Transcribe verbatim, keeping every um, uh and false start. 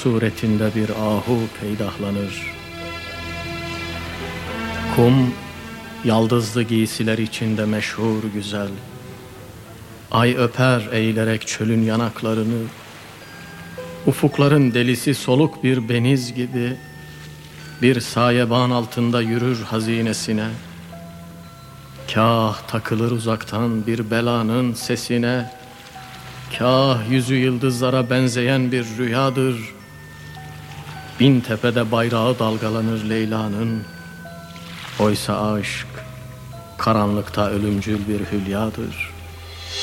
suretinde bir ahu peydahlanır. Kum, yaldızlı giysiler içinde meşhur güzel. Ay öper eğilerek çölün yanaklarını. Ufukların delisi soluk bir beniz gibi bir sayeban altında yürür hazinesine. Kah takılır uzaktan bir belanın sesine, kah yüzü yıldızlara benzeyen bir rüyadır. Bin tepede bayrağı dalgalanır Leyla'nın. Oysa aşk karanlıkta ölümcül bir hülyadır.